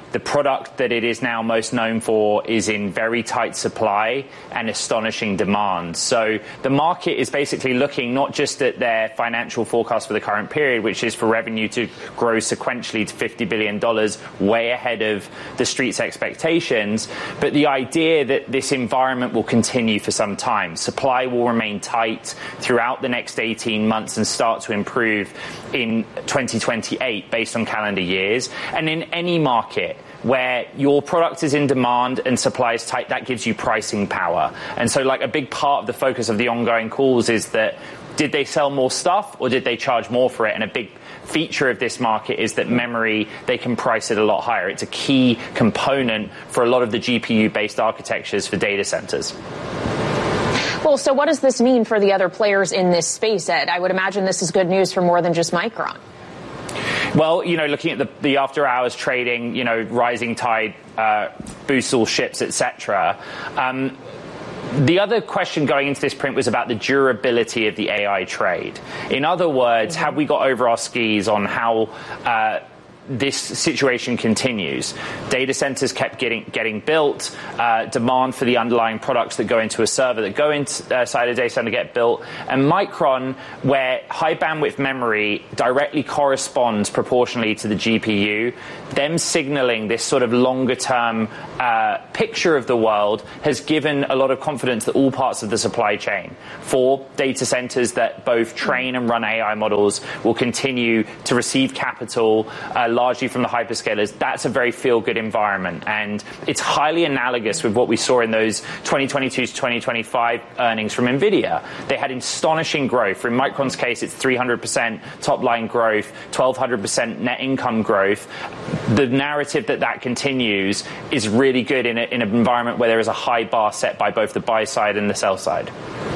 The product that it is now most known for is in very tight supply and astonishing demand. So the market is basically looking not just at their financial forecast for the current period, which is for revenue to grow sequentially to $50 billion, way ahead of the street's expectations, but the idea that this environment will continue for some time. Supply will remain tight throughout the next 18 months and start to improve in 2028 based on calendar years. And in any market where your product is in demand and supply is tight, that gives you pricing power. And so like a big part of the focus of the ongoing calls is that did they sell more stuff or did they charge more for it? And a big feature of this market is that memory, they can price it a lot higher. It's a key component for a lot of the GPU-based architectures for data centers. Well, so what does this mean for the other players in this space, Ed? I would imagine this is good news for more than just Micron. Well, looking at the after-hours trading, rising tide boosts all ships, etc. The other question going into this print was about the durability of the AI trade. In other words, have we got over our skis on how this situation continues? Data centers kept getting built. Demand for the underlying products that go into a server that go inside a data center get built. And Micron, where high bandwidth memory directly corresponds proportionally to the GPU, them signaling this sort of longer term picture of the world has given a lot of confidence that all parts of the supply chain for data centers that both train and run AI models will continue to receive capital largely from the hyperscalers. That's a very feel-good environment. And it's highly analogous with what we saw in those 2022 to 2025 earnings from NVIDIA. They had astonishing growth. In Micron's case, it's 300% top-line growth, 1,200% net income growth. The narrative that continues is really good in an environment where there is a high bar set by both the buy side and the sell side.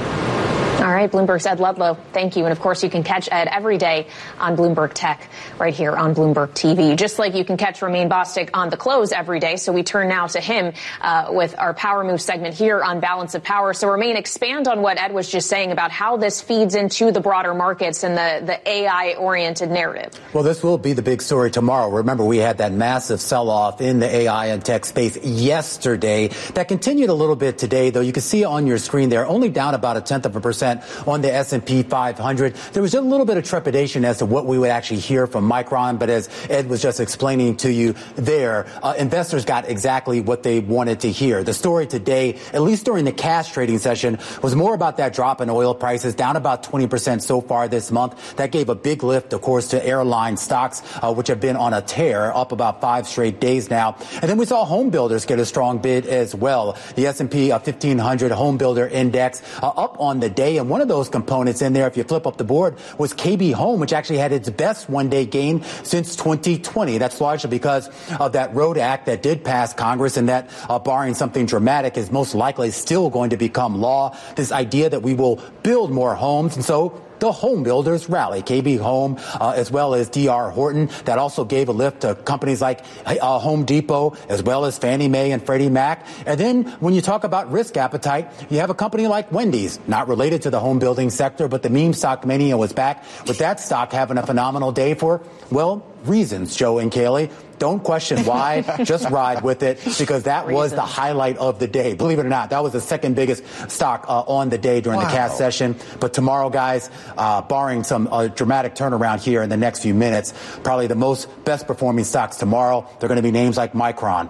All right, Bloomberg's Ed Ludlow. Thank you. And of course, you can catch Ed every day on Bloomberg Tech right here on Bloomberg TV, just like you can catch Romain Bostick on The Close every day. So we turn now to him with our Power Move segment here on Balance of Power. So Romain, expand on what Ed was just saying about how this feeds into the broader markets and the AI-oriented narrative. Well, this will be the big story tomorrow. Remember, we had that massive sell-off in the AI and tech space yesterday. That continued a little bit today, though. You can see on your screen there, only down about 0.1% on the S&P 500. There was a little bit of trepidation as to what we would actually hear from Micron, but as Ed was just explaining to you there, investors got exactly what they wanted to hear. The story today, at least during the cash trading session, was more about that drop in oil prices, down about 20% so far this month. That gave a big lift, of course, to airline stocks, which have been on a tear, up about 5 straight days now. And then we saw home builders get a strong bid as well. The S&P 1500 Home Builder Index up on the day, and one of those components in there, if you flip up the board, was KB Home, which actually had its best one-day gain since 2020. That's largely because of that Road Act that did pass Congress, and that, barring something dramatic, is most likely still going to become law. This idea that we will build more homes, and so the home builders rally. KB Home, as well as D.R. Horton, that also gave a lift to companies like Home Depot, as well as Fannie Mae and Freddie Mac. And then when you talk about risk appetite, you have a company like Wendy's, not related to the home building sector, but the meme stock mania was back, with that stock having a phenomenal day for, well, reasons, Joe and Kaylee. Don't question why, just ride with it, because that was the highlight of the day. Believe it or not, that was the second biggest stock on the day during the cash session. But tomorrow, guys, barring some dramatic turnaround here in the next few minutes, probably the best performing stocks tomorrow, they're going to be names like Micron,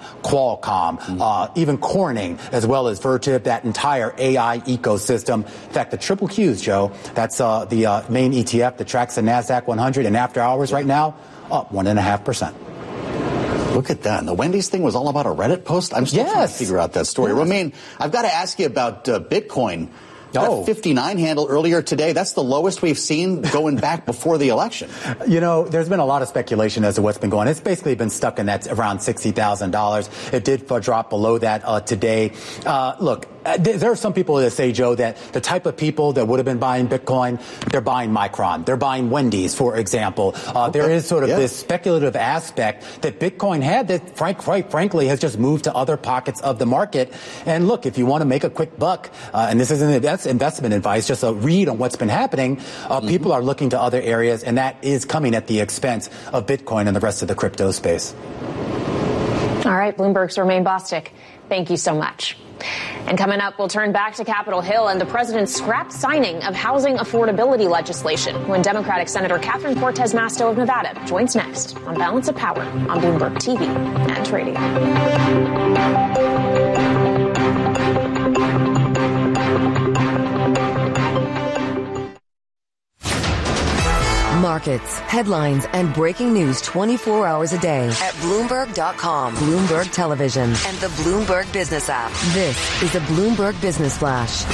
Qualcomm, even Corning, as well as Vertiv, that entire AI ecosystem. In fact, the triple Qs, Joe, that's the main ETF that tracks the NASDAQ 100, and after hours right now, up 1.5%. Look at that. And the Wendy's thing was all about a Reddit post? I'm still trying to figure out that story. Romain, I've got to ask you about Bitcoin. That 59 handle earlier today, that's the lowest we've seen going back before the election. You know, there's been a lot of speculation as to what's been going on. It's basically been stuck in that around $60,000. It did drop below that today. Look, there are some people that say, Joe, that the type of people that would have been buying Bitcoin, they're buying Micron. They're buying Wendy's, for example. There is sort of this speculative aspect that Bitcoin had that, quite frankly, has just moved to other pockets of the market. And look, if you want to make a quick buck, and this isn't that's investment advice, just a read on what's been happening, people are looking to other areas, and that is coming at the expense of Bitcoin and the rest of the crypto space. All right, Bloomberg's Romaine Bostick, thank you so much. And coming up, we'll turn back to Capitol Hill and the president's scrapped signing of housing affordability legislation when Democratic Senator Catherine Cortez Masto of Nevada joins next on Balance of Power on Bloomberg TV and radio. Markets, headlines, and breaking news 24 hours a day at Bloomberg.com, Bloomberg Television, and the Bloomberg Business app. This is the Bloomberg Business Flash.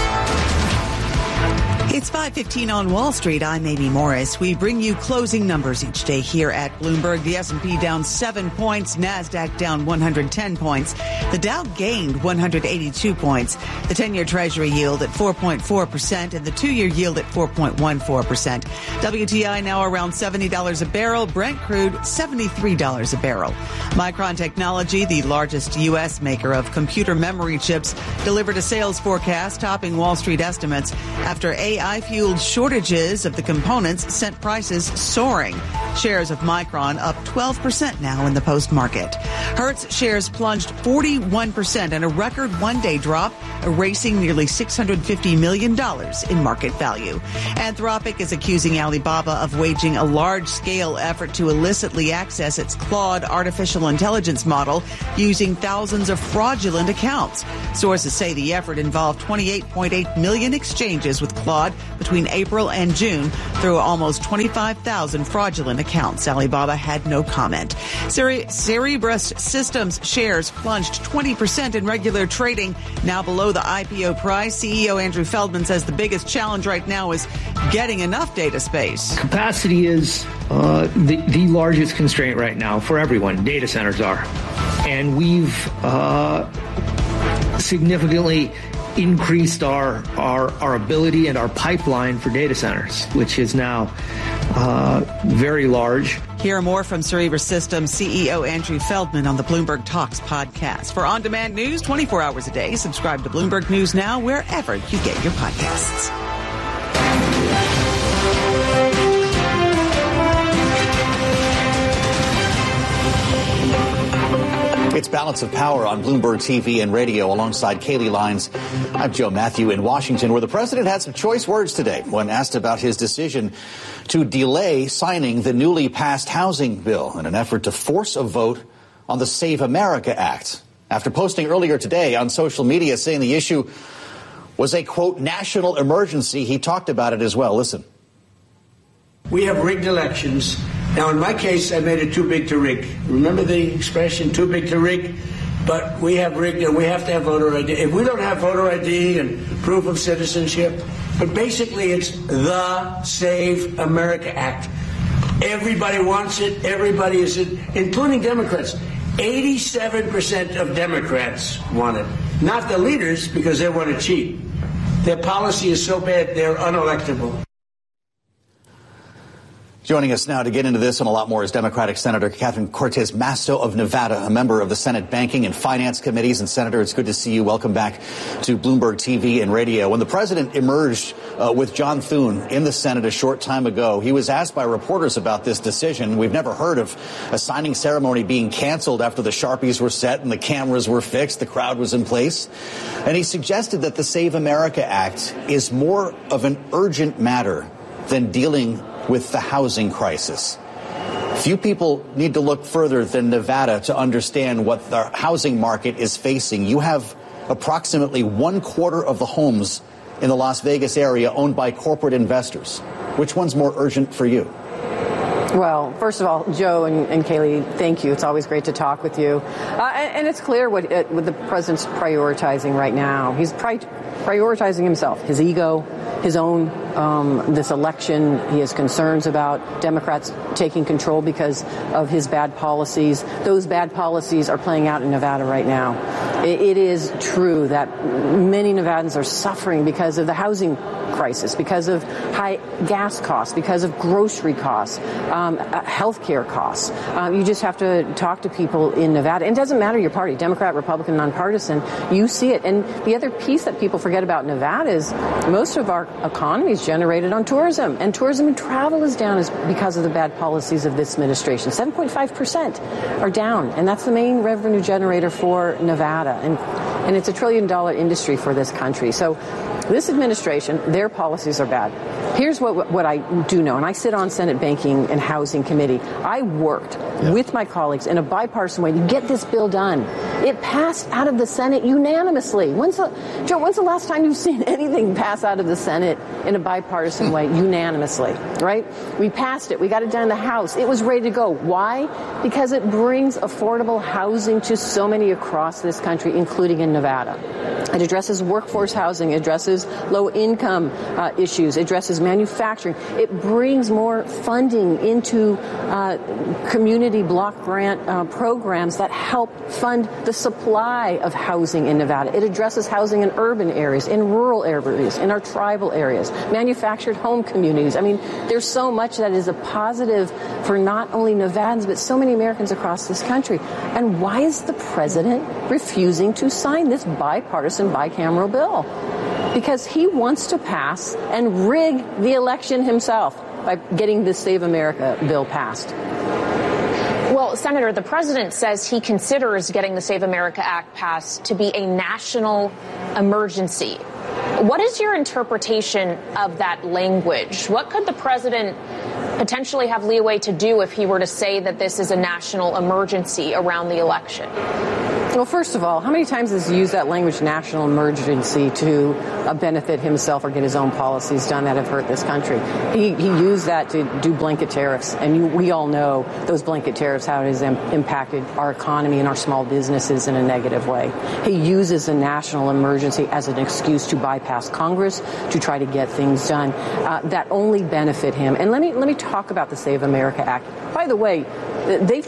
It's 5:15 on Wall Street. I'm Amy Morris. We bring you closing numbers each day here at Bloomberg. The S&P down 7 points. NASDAQ down 110 points. The Dow gained 182 points. The 10-year Treasury yield at 4.4% and the 2-year yield at 4.14%. WTI now around $70 a barrel. Brent crude $73 a barrel. Micron Technology, the largest U.S. maker of computer memory chips, delivered a sales forecast topping Wall Street estimates after AI-fueled shortages of the components sent prices soaring. Shares of Micron up 12% now in the post-market. Hertz shares plunged 41% in a record one-day drop, erasing nearly $650 million in market value. Anthropic is accusing Alibaba of waging a large-scale effort to illicitly access its Claude artificial intelligence model using thousands of fraudulent accounts. Sources say the effort involved 28.8 million exchanges with Claude between April and June through almost 25,000 fraudulent accounts. Alibaba had no comment. Cerebras Systems shares plunged 20% in regular trading, now below the IPO price. CEO Andrew Feldman says the biggest challenge right now is getting enough data space. Capacity is the largest constraint right now for everyone. Data centers are. And we've significantly increased our ability and our pipeline for data centers, which is now very large. Hear more from Cerebras Systems CEO Andrew Feldman on the Bloomberg Talks podcast. For on-demand news 24 hours a day, subscribe to Bloomberg News Now wherever you get your podcasts. It's Balance of Power on Bloomberg TV and radio alongside Kaylee Lines. I'm Joe Matthew in Washington, where the president had some choice words today when asked about his decision to delay signing the newly passed housing bill in an effort to force a vote on the Save America Act. After posting earlier today on social media saying the issue was a, quote, national emergency, he talked about it as well. Listen. We have rigged elections. Now, in my case, I made it too big to rig. Remember the expression, too big to rig? But we have rigged, and we have to have voter ID. If we don't have voter ID and proof of citizenship, but basically it's the Save America Act. Everybody wants it. Everybody is it, including Democrats. 87% of Democrats want it. Not the leaders, because they want to cheat. Their policy is so bad, they're unelectable. Joining us now to get into this and a lot more is Democratic Senator Catherine Cortez Masto of Nevada, a member of the Senate Banking and Finance Committees. And Senator, it's good to see you. Welcome back to Bloomberg TV and radio. When the president emerged with John Thune in the Senate a short time ago, he was asked by reporters about this decision. We've never heard of a signing ceremony being canceled after the Sharpies were set and the cameras were fixed, the crowd was in place. And he suggested that the Save America Act is more of an urgent matter than dealing with the housing crisis. Few people need to look further than Nevada to understand what the housing market is facing. You have approximately 1/4 of the homes in the Las Vegas area owned by corporate investors. Which one's more urgent for you? Well, first of all, Joe and Kaylee, thank you. It's always great to talk with you. And it's clear what the president's prioritizing right now. He's prioritizing himself, his ego, his own, this election. He has concerns about Democrats taking control because of his bad policies. Those bad policies are playing out in Nevada right now. It is true that many Nevadans are suffering because of the housing crisis, because of high gas costs, because of grocery costs, healthcare costs. You just have to talk to people in Nevada. And it doesn't matter your party, Democrat, Republican, nonpartisan, you see it. And the other piece that people forget about Nevada is most of our economy is generated on tourism. And tourism and travel is down because of the bad policies of this administration. 7.5% are down. And that's the main revenue generator for Nevada. And it's $1 trillion industry for this country. So this administration, their policies are bad. Here's what I do know, and I sit on Senate Banking and Housing Committee. I worked with my colleagues in a bipartisan way to get this bill done. It passed out of the Senate unanimously. When's the last time you've seen anything pass out of the Senate in a bipartisan way unanimously, right? We passed it. We got it done in the House. It was ready to go. Why? Because it brings affordable housing to so many across this country, including in Nevada. It addresses workforce housing, it addresses low-income issues, it addresses manufacturing. It brings more funding into community block grant programs that help fund the supply of housing in Nevada. It addresses housing in urban areas, in rural areas, in our tribal areas, manufactured home communities. I mean, there's so much that is a positive for not only Nevadans, but so many Americans across this country. And why is the president refusing to sign this bipartisan bicameral bill? Because he wants to pass and rig the election himself by getting the Save America bill passed. Well, Senator, the president says he considers getting the Save America Act passed to be a national emergency. What is your interpretation of that language? What could the president potentially have leeway to do if he were to say that this is a national emergency around the election? Well, first of all, how many times has he used that language, national emergency, to benefit himself or get his own policies done that have hurt this country? He used that to do blanket tariffs, and we all know those blanket tariffs, how it has impacted our economy and our small businesses in a negative way. He uses a national emergency as an excuse to bypass Congress, to try to get things done that only benefit him. And let me talk about the Save America Act. By the way, they've